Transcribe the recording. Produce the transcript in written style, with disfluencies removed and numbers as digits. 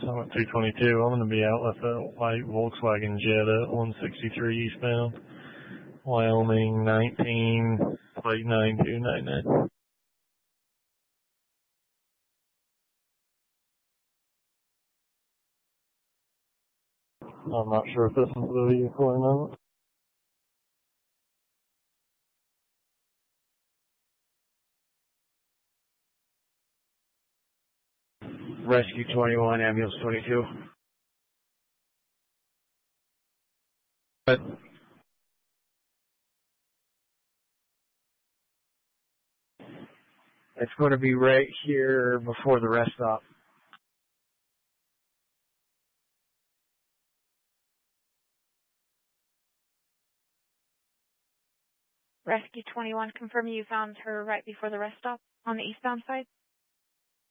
I'm at 222. I'm going to be out with a white Volkswagen Jetta 163 eastbound. Wyoming 19, plate 9299. I'm not sure if this is the vehicle or not. Rescue 21, ambulance 22. But It's going to be right here before the rest stop. Rescue 21, confirm you found her right before the rest stop on the eastbound side?